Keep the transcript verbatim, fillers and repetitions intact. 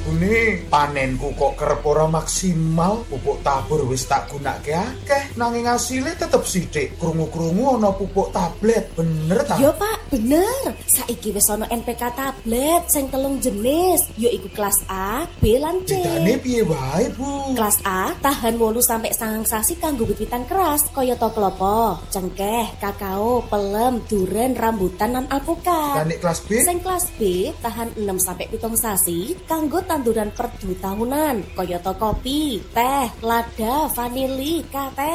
Lagune panenku kok kerep ora maksimal, pupuk tabur wis tak gunakake akeh, nanging asile tetep sithik. Krungu-krungu ana pupuk tablet, bener ta? Yo Pak, bener. Saiki wis ana N P K tablet sing telung jenis, yaiku kelas A, B lan C. Bedane piye wae, Bu? Kelas A tahan wolu sampai sangang sasi kanggo wiwitan keras, kayata klopo, cengkeh, kakao, pelem, duren, rambutan lan alpukat. Dan nek kelas B? Sing kelas B tahan enam sampai pitung sasi kanggo tanduran perdu tahunan, kayata kopi, teh, lada, vanili, kate.